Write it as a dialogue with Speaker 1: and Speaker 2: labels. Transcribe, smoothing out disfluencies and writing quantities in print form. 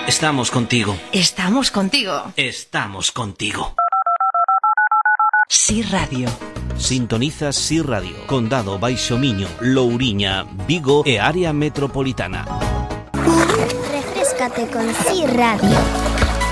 Speaker 1: Estamos contigo.
Speaker 2: Estamos contigo.
Speaker 1: Estamos contigo.
Speaker 3: Sí Radio.
Speaker 1: Sintonizas Sí Radio, Condado Baixo Miño, Louriña, Vigo e área metropolitana.
Speaker 4: Refréscate con Sí Radio.